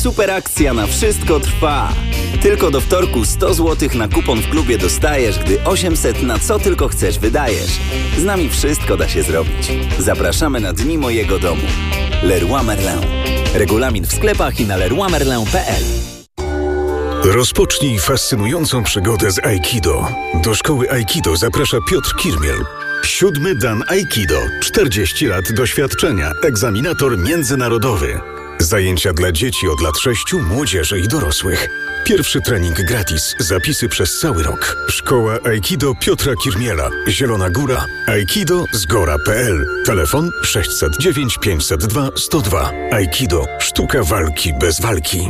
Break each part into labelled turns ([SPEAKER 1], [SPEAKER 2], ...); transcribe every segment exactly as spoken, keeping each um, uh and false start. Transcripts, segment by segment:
[SPEAKER 1] Super akcja na wszystko trwa. Tylko do wtorku sto złotych na kupon w klubie dostajesz, gdy osiemset na co tylko chcesz wydajesz. Z nami wszystko da się zrobić. Zapraszamy na Dni Mojego Domu. Leroy Merlin. Regulamin w sklepach i na leroy merlin kropka p l.
[SPEAKER 2] Rozpocznij fascynującą przygodę z Aikido. Do szkoły Aikido zaprasza Piotr Kirmiel. Siódmy dan Aikido. czterdzieści lat doświadczenia. Egzaminator międzynarodowy. Zajęcia dla dzieci od lat sześciu, młodzieży i dorosłych. Pierwszy trening gratis. Zapisy przez cały rok. Szkoła Aikido Piotra Kirmiela. Zielona Góra. Aikido zgora kropka p l. Telefon sześć zero dziewięć pięć zero dwa sto sto dwa. Aikido. Sztuka walki bez walki.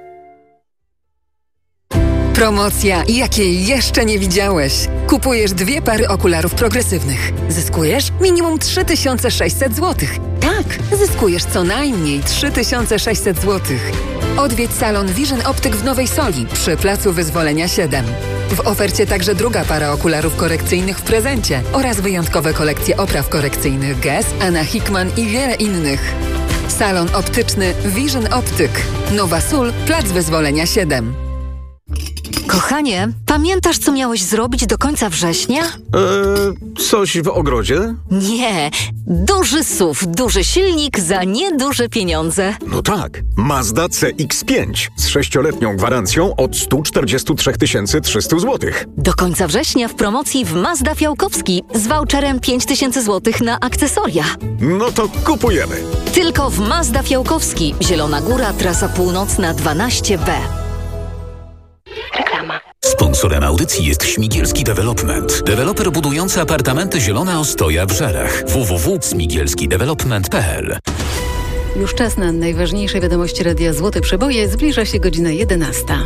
[SPEAKER 3] Promocja, jakiej jeszcze nie widziałeś. Kupujesz dwie pary okularów progresywnych. Zyskujesz minimum trzy tysiące sześćset złotych. Tak, zyskujesz co najmniej trzy tysiące sześćset złotych. Odwiedź salon Vision Optyk w Nowej Soli przy Placu Wyzwolenia siedem. W ofercie także druga para okularów korekcyjnych w prezencie oraz wyjątkowe kolekcje opraw korekcyjnych Guess, Anna Hickman i wiele innych. Salon optyczny Vision Optyk. Nowa Sól, Plac Wyzwolenia siedem.
[SPEAKER 4] Kochanie, pamiętasz, co miałeś zrobić do końca września?
[SPEAKER 5] Eee, coś w ogrodzie?
[SPEAKER 4] Nie, duży S U V, duży silnik za nieduże pieniądze.
[SPEAKER 5] No tak, Mazda C X pięć z sześcioletnią gwarancją od sto czterdzieści trzy tysiące trzysta złotych.
[SPEAKER 4] Do końca września w promocji w Mazda Fiałkowski z voucherem pięć tysięcy złotych na akcesoria.
[SPEAKER 5] No to kupujemy.
[SPEAKER 4] Tylko w Mazda Fiałkowski, Zielona Góra, trasa północna dwanaście B.
[SPEAKER 6] Reklama. Sponsorem audycji jest Śmigielski Development. Deweloper budujący apartamenty Zielona Ostoja w Żerach. w w w kropka śmigielski development kropka p l.
[SPEAKER 7] Już czas na najważniejsze wiadomości Radia Złote Przeboje. Zbliża się godzina jedenasta.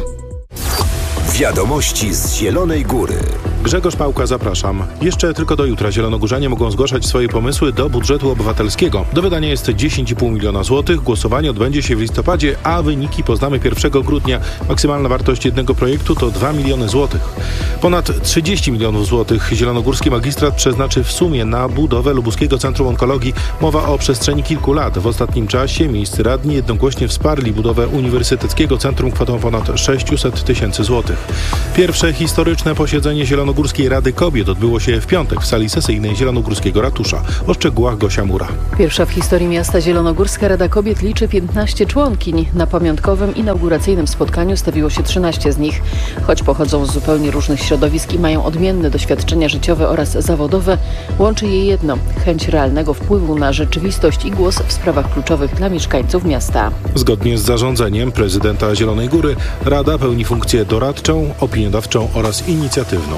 [SPEAKER 8] Wiadomości z Zielonej Góry.
[SPEAKER 9] Grzegorz Pałka, zapraszam. Jeszcze tylko do jutra zielonogórzanie mogą zgłaszać swoje pomysły do budżetu obywatelskiego. Do wydania jest dziesięć i pół miliona złotych. Głosowanie odbędzie się w listopadzie, a wyniki poznamy pierwszego grudnia. Maksymalna wartość jednego projektu to dwa miliony złotych. Ponad trzydzieści milionów złotych zielonogórski magistrat przeznaczy w sumie na budowę Lubuskiego Centrum Onkologii. Mowa o przestrzeni kilku lat. W ostatnim czasie miejscy radni jednogłośnie wsparli budowę Uniwersyteckiego Centrum kwotą ponad sześćset tysięcy złotych. Pierwsze historyczne posiedzenie Zielonogórskiej Rady Kobiet odbyło się w piątek w sali sesyjnej Zielonogórskiego Ratusza. O szczegółach Gosia Mura.
[SPEAKER 10] Pierwsza w historii miasta Zielonogórska Rada Kobiet liczy piętnaście członkiń. Na pamiątkowym inauguracyjnym spotkaniu stawiło się trzynaście z nich. Choć pochodzą z zupełnie różnych środowisk i mają odmienne doświadczenia życiowe oraz zawodowe, łączy je jedno – chęć realnego wpływu na rzeczywistość i głos w sprawach kluczowych dla mieszkańców miasta.
[SPEAKER 9] Zgodnie z zarządzeniem prezydenta Zielonej Góry Rada pełni funkcję doradczą, opiniodawczą oraz inicjatywną.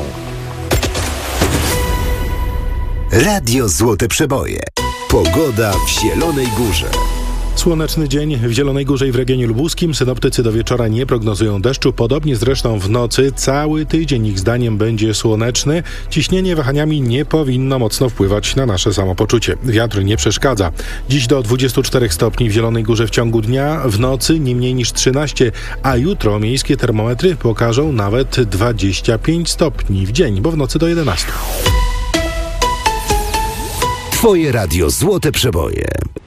[SPEAKER 8] Radio Złote Przeboje. Pogoda w Zielonej Górze.
[SPEAKER 9] Słoneczny dzień w Zielonej Górze i w regionie lubuskim. Synoptycy do wieczora nie prognozują deszczu. Podobnie zresztą w nocy. Cały tydzień ich zdaniem będzie słoneczny. Ciśnienie wahaniami nie powinno mocno wpływać na nasze samopoczucie. Wiatr nie przeszkadza. Dziś do dwudziestu czterech stopni w Zielonej Górze w ciągu dnia. W nocy nie mniej niż trzynaście, a jutro miejskie termometry pokażą nawet dwadzieścia pięć stopni w dzień, bo w nocy do jedenastu.
[SPEAKER 8] Twoje radio Złote Przeboje.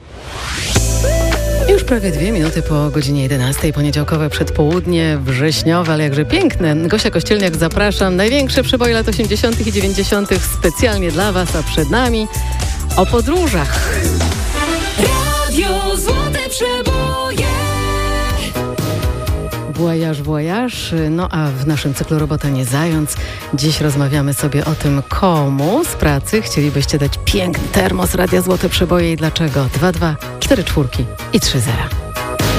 [SPEAKER 7] Już prawie dwie minuty po godzinie jedenastej, poniedziałkowe przedpołudnie, wrześniowe, ale jakże piękne. Gosia Kościelniak, zapraszam. Największe przeboje lat osiemdziesiątych i dziewięćdziesiątych specjalnie dla Was, a przed nami o podróżach.
[SPEAKER 11] Radio Złote Przeboje.
[SPEAKER 7] Voyage, voyage. No a w naszym cyklu Robota nie zając dziś rozmawiamy sobie o tym, komu z pracy chcielibyście dać piękny termos Radia Złote Przeboje i dlaczego. dwa dwa cztery cztery i trzy zero.